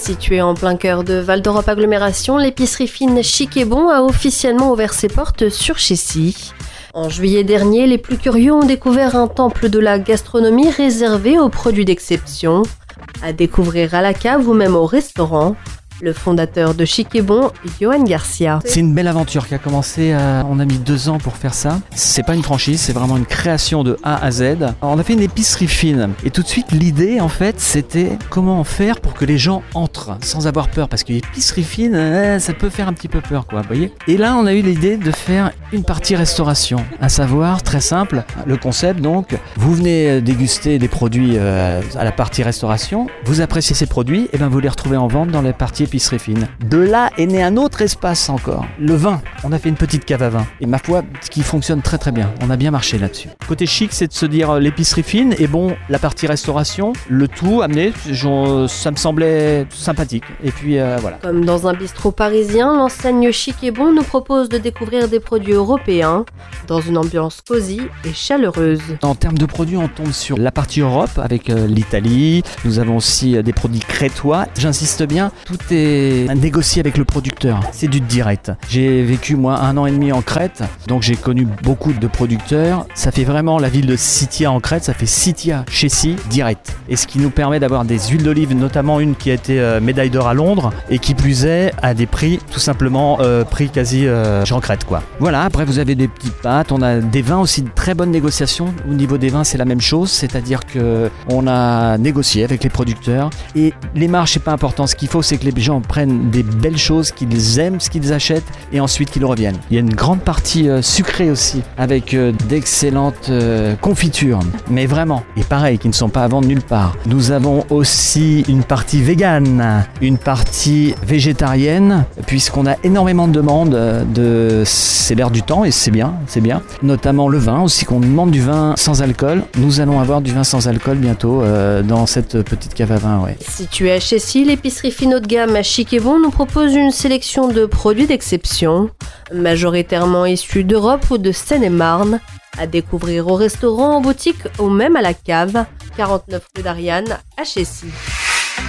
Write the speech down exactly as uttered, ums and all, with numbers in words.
Située en plein cœur de Val d'Europe Agglomération, l'épicerie fine Chic et Bon a officiellement ouvert ses portes sur Chécy. En juillet dernier, les plus curieux ont découvert un temple de la gastronomie réservé aux produits d'exception. À découvrir à la cave ou même au restaurant. Le fondateur de Chic et Bon, Johan Garcia. C'est une belle aventure qui a commencé, à, on a mis deux ans pour faire ça. C'est pas une franchise, c'est vraiment une création de A à Z. Alors, on a fait une épicerie fine et tout de suite l'idée en fait c'était comment faire pour que les gens entrent sans avoir peur, parce que l'épicerie fine, euh, ça peut faire un petit peu peur quoi, vous voyez. Et là on a eu l'idée de faire une partie restauration, à savoir très simple, le concept donc, vous venez déguster des produits euh, à la partie restauration, vous appréciez ces produits, et ben vous les retrouvez en vente dans les parties épicerie fine. De là est né un autre espace encore, le vin. On a fait une petite cave à vin et ma foi, ce qui fonctionne très très bien. On a bien marché là-dessus. Côté chic, c'est de se dire euh, l'épicerie fine et bon, la partie restauration, le tout amené, genre, ça me semblait sympathique. Et puis euh, voilà. Comme dans un bistrot parisien, l'enseigne Chic et Bon nous propose de découvrir des produits européens dans une ambiance cosy et chaleureuse. En termes de produits, on tombe sur la partie Europe avec euh, l'Italie. Nous avons aussi euh, des produits crétois. J'insiste bien, tout est négocié avec le producteur. C'est du direct. J'ai vécu moi un an et demi en Crète, donc j'ai connu beaucoup de producteurs. Ça fait vraiment la ville de Sitia en Crète, ça fait Sitia Chécy direct. Et ce qui nous permet d'avoir des huiles d'olive, notamment une qui a été euh, médaille d'or à Londres et qui plus est à des prix tout simplement euh, prix quasi euh, Jean Crète quoi. Voilà, après vous avez des petites pâtes, on a des vins aussi, de très bonnes négociations. Au niveau des vins, c'est la même chose, c'est-à-dire que on a négocié avec les producteurs et les marges c'est pas important. Ce qu'il faut, c'est que les gens prennent des belles choses, qu'ils aiment ce qu'ils achètent et ensuite qu'ils reviennent. Il y a une grande partie euh, sucrée aussi avec euh, d'excellentes euh, confitures, mais vraiment, et pareil, qui ne sont pas à vendre nulle part. Nous avons aussi une partie végane, une partie végétarienne, puisqu'on a énormément de demandes, de... c'est l'air du temps et c'est bien, c'est bien. Notamment le vin aussi, qu'on demande du vin sans alcool. Nous allons avoir du vin sans alcool bientôt euh, dans cette petite cave à vin. Ouais. Située à Chécy, l'épicerie fine haut de gamme Chic et Bon nous propose une sélection de produits d'exception, majoritairement issus d'Europe ou de Seine-et-Marne, à découvrir au restaurant, en boutique ou même à la cave, quarante-neuf rue d'Ariane à Chécy.